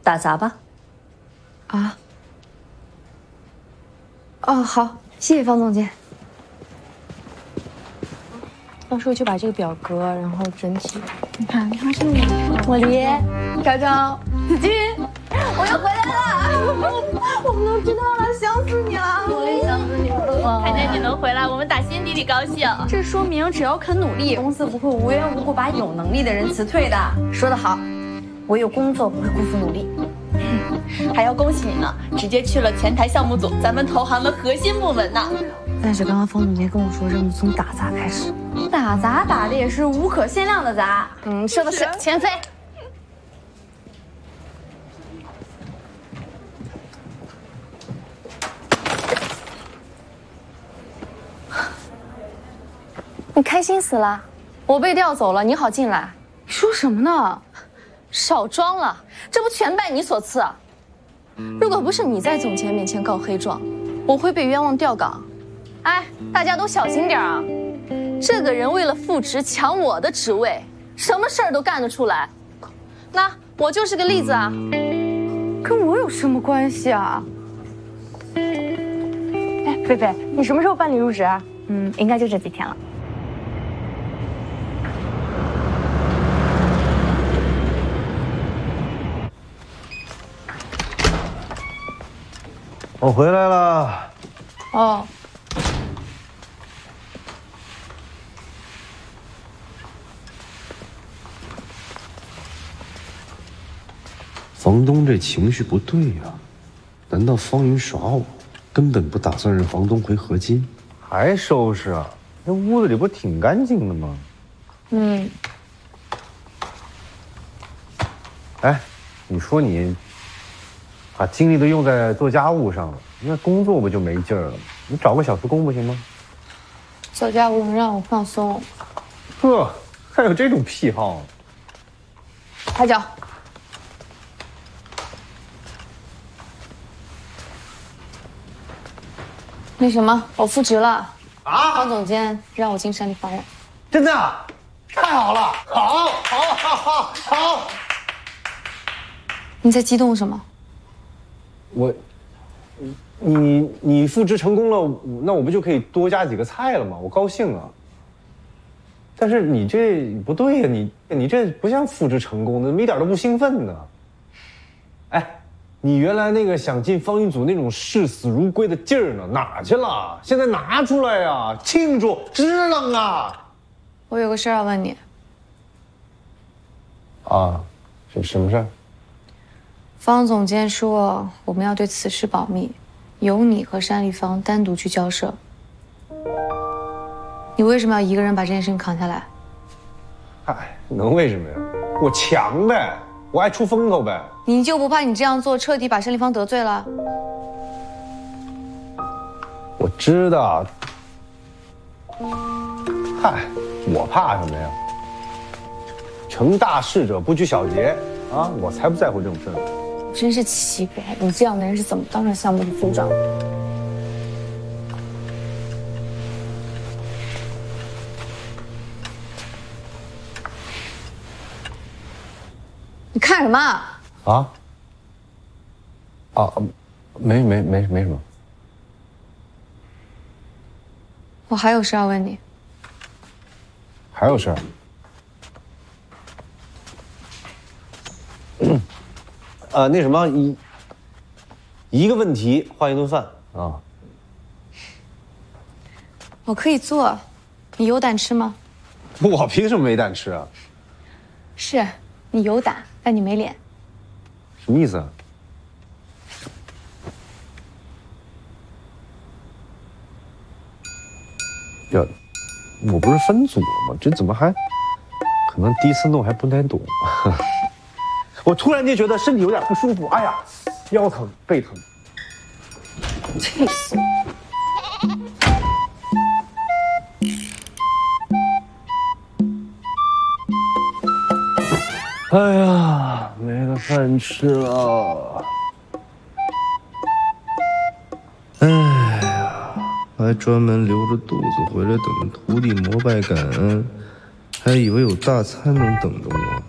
打杂吧。 啊？哦，好，谢谢方总监。到时候就把这个表格，然后整体，你看这里，茉莉、昭昭、子君，我又回来了，我们都知道了，想死你了，我也想死你了。 看见你能回来，我们打心底里高兴。 这说明只要肯努力，公司不会无缘无故把有能力的人辞退的。说得好，唯有工作不会辜负努力。 还要恭喜你呢，直接去了前台项目组，咱们投行的核心部门呢。 但是刚刚方总监跟我说，任务从打杂开始，打杂打的也是无可限量的杂。说的是钱飞。你开心死了？我被调走了，你好进来。说什么呢？少装了，这不全拜你所赐啊！如果不是你在总监面前告黑状，我会被冤枉调岗。哎，大家都小心点啊！这个人为了复职抢我的职位，什么事儿都干得出来。那我就是个例子啊。跟我有什么关系啊？哎，菲菲，你什么时候办理入职啊？应该就这几天了。 我回来了。 哦。 房东这情绪不对呀，难道方云耍我，根本不打算让房东回合金？还收拾啊？那屋子里不挺干净的吗？哎，你说你把精力都用在做家务上了，那工作不就没劲儿了？你找个小时工不行吗？ 做家务能让我放松。 呵，还有这种癖好？ 抬脚。那什么，我复职了啊！方总监让我进山里发展。 真的？太好了！好！ 你在激动什么？ 你复职成功了，那我不就可以多加几个菜了吗？我高兴啊！但是你这不对呀，你这不像复职成功的，怎么一点都不兴奋呢？哎，你原来那个想进方云组那种视死如归的劲儿呢，哪去了？现在拿出来呀，庆祝支棱啊！ 我有个事儿要问你。 啊，什么事儿？ 方总监说我们要对此事保密，由你和山立方单独去交涉。你为什么要一个人把这件事情扛下来？ 嗨，能为什么呀？我强呗，我爱出风头呗。 你就不怕你这样做彻底把山立方得罪了？ 我知道。嗨，我怕什么呀？成大事者不拘小节啊！我才不在乎这种事呢。 真是奇怪，你这样的人是怎么当上项目的组长的？你看什么？啊？没什么。我还有事要问你。 还有事儿？那什么，一个问题换一顿饭啊。 我可以做，你有胆吃吗？ 我凭什么没胆吃啊？ 是你有胆，但你没脸。 什么意思啊？呀，我不是分组了吗？这怎么还？可能第一次弄还不太懂。我突然间觉得身体有点不舒服，哎呀，腰疼背疼。 气死！ 哎呀，没了饭吃了。哎呀，还专门留着肚子回来等徒弟膜拜感恩，还以为有大餐能等着我。